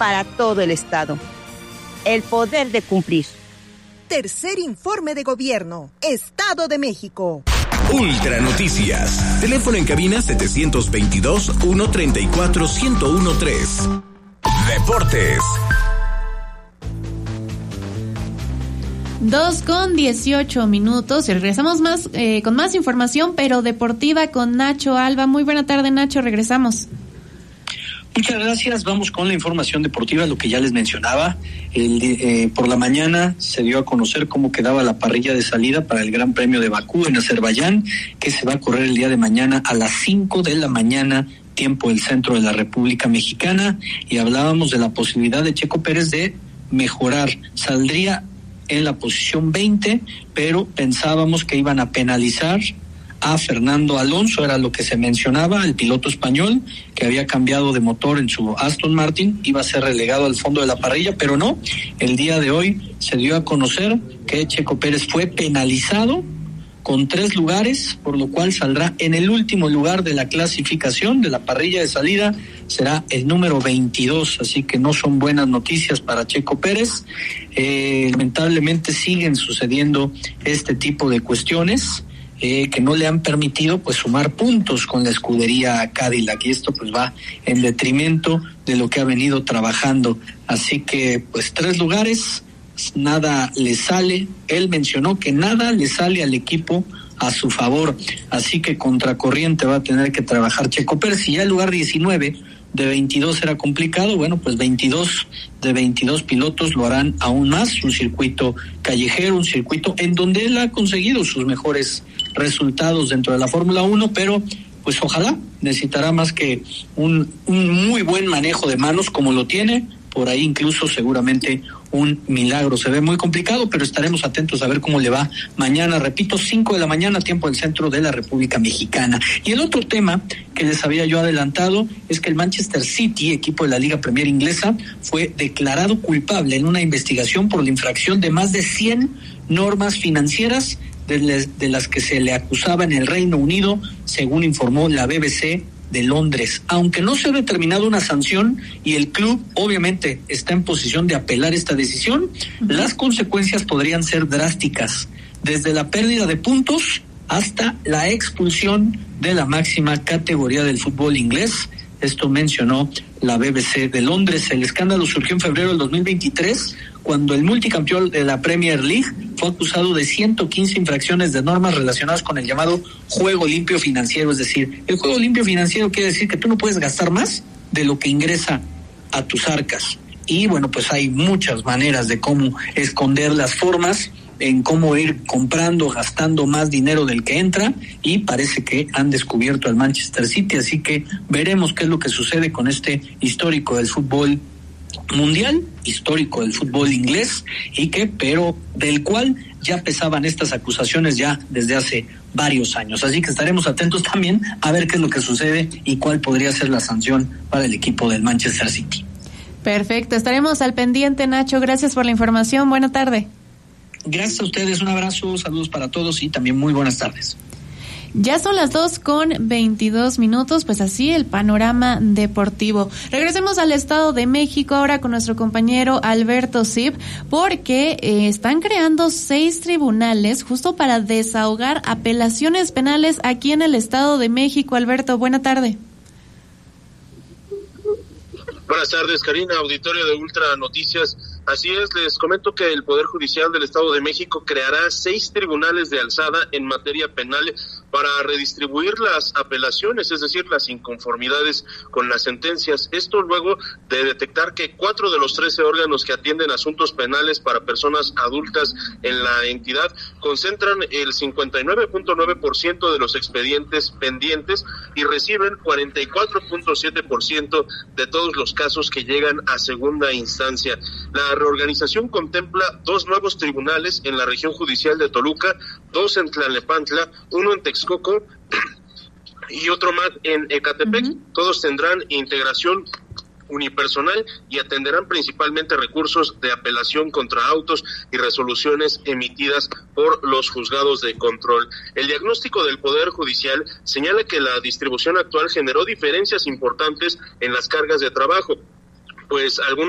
para todo el Estado. El poder de cumplir. Tercer informe de gobierno, Estado de México. Ultra Noticias. Teléfono en cabina 722-134-1013. Deportes. 2:18 y regresamos con más información, pero deportiva, con Nacho Alba. Muy buena tarde, Nacho, regresamos. Muchas gracias. Vamos con la información deportiva, lo que ya les mencionaba. Por la mañana se dio a conocer cómo quedaba la parrilla de salida para el Gran Premio de Bakú en Azerbaiyán, que se va a correr el día de mañana a las 5 de la mañana, tiempo del centro de la República Mexicana, y hablábamos de la posibilidad de Checo Pérez de mejorar. Saldría en la posición 20, pero pensábamos que iban a penalizar a Fernando Alonso, era lo que se mencionaba, el piloto español que había cambiado de motor en su Aston Martin, iba a ser relegado al fondo de la parrilla, pero no. El día de hoy se dio a conocer que Checo Pérez fue penalizado con 3 lugares, por lo cual saldrá en el último lugar de la clasificación de la parrilla de salida, será el número 22, así que no son buenas noticias para Checo Pérez. Lamentablemente siguen sucediendo este tipo de cuestiones que no le han permitido pues sumar puntos con la escudería Cadillac, y esto pues va en detrimento de lo que ha venido trabajando. Así que pues 3 lugares, nada le sale. Él mencionó que nada le sale al equipo a su favor, así que contracorriente va a tener que trabajar Checo Pérez. Si ya el lugar 19 de 22 era complicado, bueno, pues 22 de 22 pilotos lo harán aún más. Un circuito callejero, un circuito en donde él ha conseguido sus mejores resultados dentro de la Fórmula 1, pero pues ojalá, necesitará más que un muy buen manejo de manos como lo tiene, por ahí incluso seguramente un milagro. Se ve muy complicado, pero estaremos atentos a ver cómo le va mañana. Repito, 5 de la mañana, tiempo del centro de la República Mexicana. Y el otro tema que les había yo adelantado es que el Manchester City, equipo de la Liga Premier inglesa, fue declarado culpable en una investigación por la infracción de más de 100 normas financieras de las que se le acusaba en el Reino Unido, según informó la BBC de Londres. Aunque no se ha determinado una sanción y el club obviamente está en posición de apelar esta decisión, las consecuencias podrían ser drásticas, desde la pérdida de puntos hasta la expulsión de la máxima categoría del fútbol inglés. Esto mencionó la BBC de Londres. El escándalo surgió en febrero del 2023, cuando el multicampeón de la Premier League fue acusado de 115 infracciones de normas relacionadas con el llamado juego limpio financiero. Es decir, el juego limpio financiero quiere decir que tú no puedes gastar más de lo que ingresa a tus arcas. Y bueno, pues hay muchas maneras de cómo esconder las formas, en cómo ir comprando, gastando más dinero del que entra, y parece que han descubierto al Manchester City, así que veremos qué es lo que sucede con este histórico del fútbol mundial, histórico del fútbol inglés, pero del cual ya pesaban estas acusaciones ya desde hace varios años. Así que estaremos atentos también a ver qué es lo que sucede y cuál podría ser la sanción para el equipo del Manchester City. Perfecto, estaremos al pendiente, Nacho. Gracias por la información. Buena tarde. Gracias a ustedes, un abrazo, saludos para todos y también muy buenas tardes. Ya son las 2:22, pues así el panorama deportivo. Regresemos al Estado de México ahora con nuestro compañero Alberto Zip, porque están creando 6 tribunales justo para desahogar apelaciones penales aquí en el Estado de México. Alberto, buena tarde. Buenas tardes, Karina, auditorio de Ultra Noticias. Así es, les comento que el Poder Judicial del Estado de México creará 6 tribunales de alzada en materia penal para redistribuir las apelaciones, es decir, las inconformidades con las sentencias. Esto luego de detectar que 4 de los 13 órganos que atienden asuntos penales para personas adultas en la entidad concentran el 59.9% de los expedientes pendientes y reciben 44.7% de todos los casos que llegan a segunda instancia. La reorganización contempla 2 nuevos tribunales en la región judicial de Toluca, 2 en Tlalnepantla, 1 en Texcoco y otro más en Ecatepec. Todos tendrán integración unipersonal y atenderán principalmente recursos de apelación contra autos y resoluciones emitidas por los juzgados de control. El diagnóstico del Poder Judicial señala que la distribución actual generó diferencias importantes en las cargas de trabajo, pues algunos